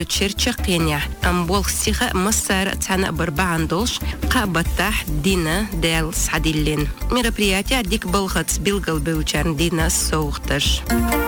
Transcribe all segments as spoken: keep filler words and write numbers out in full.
تشيرتشقينيا أمبول سيخة مسار تانا بربعان دولش قابتاح دينا ديل سعديلين мероприятие ديك بلغت بلغل بيوچان دينا سوختش.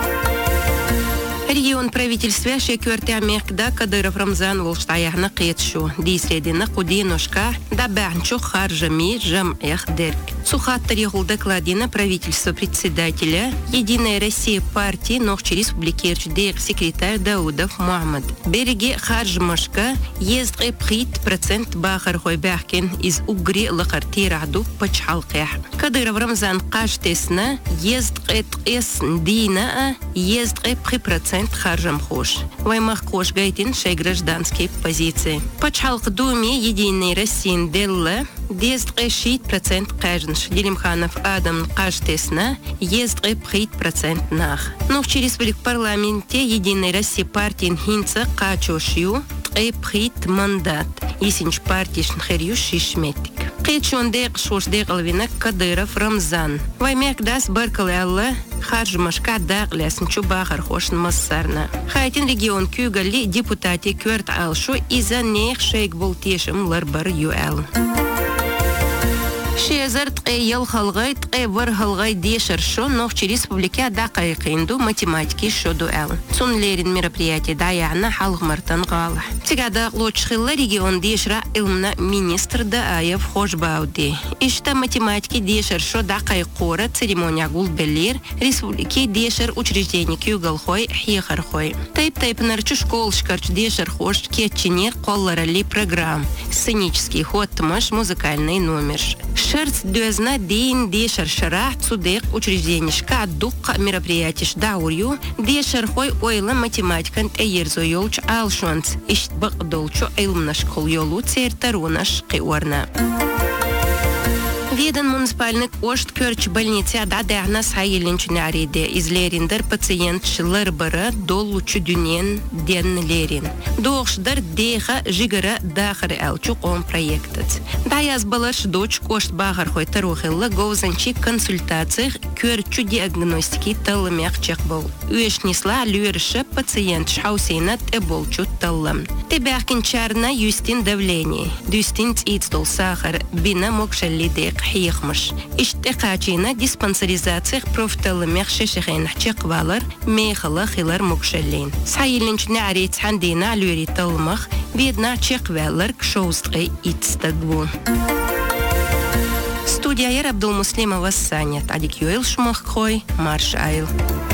Регион правительства шекверте Америкада Кадыров Рамзан Волштаяхна Кетшу. Дисредина Кудинушка Дабанчу Харжами Жам Эхдерк. Сухаттар докладина правительства председателя Единой России партии Нохчи Республики Ирчдек секретарь Даудов Мухаммад. Береги Харжмашка езд эпхит процент Бахар Хойбяхкин из Угри Лахарти Раду Пачхалкях. Кадыров Рамзан Каштесна езд эс Дина езд эпхи процент Харжам Хош. Ваймах Хош Гайтин шей гражданские позиции. Пачхалк Думе Единой России Делла езд эшит процент Кажнш. Делимханов Адам Каштесна езд эпхит процент нах. Но в Республике парламенте Единой России партии Хинца Качошью эпхит мандат. Есинч партий Шнхерью Шишметик. Кечон дек шош дек алвина Кадыров Рамзан. Ваймек дас баркалялла Харжмашка даглясн чубахар хошн массарна. Хайтин регион кюгали депутати кюрт алшу иза нех шейк болтешим ларбар юэл. Шезар тқе ел халгай тқе вар халгай дешер шо Нохчи Республика дақайқинду математики шоду эл. Сунлерин мероприятие даяна халгмартан гала. Тигада лочхилла регион дешра илмна министр да аев хошбауди. Ишта математики дешер шо дақайқора церемония гул беллер республики дешер учреждение кюгалхой хихархой. Тайп тайп нарчу школшкарч дешер хош кетчинер колларали программ. Сценический ход маш музыкальный номер. Шерц дюзна день дешер шара цудек учрежденишка дук мероприятиш даурю дешер хой ойла математикан эйерзо йолч алшонц ишт бакдолчу илмна школ йолу цертаронаш киорна. Виден муниципальный кошт кёрч больницы ададягна сайылинчунариде излериндер пациент шлырбара долучу дюнен ден лерин. Доғшдар деха жигара дахар элчу ком проектец. Даяз балаш доч кошт багар хой тарухилла гоузанчи консультациях кёрчу диагностики талымяк чекбол. Уешнисла люерше пациент шаусейнат эболчу талым. Тебяхкин чарна юстин давление. Дюстин цицдол сахар бина мокшалли дек حيخمش اشتقاجينا ديسبانسريزاتيغ بروفتال شيشيخين حتيقبالر ميخلا خلار مكشلين سايلينج نعريت عندنا لوري تلمخ بيدنا تشيقبالر كشوزغي يتستقبون студия Абдул Муслимова Саня Тадик Юэл Шмаххой Марш Айл.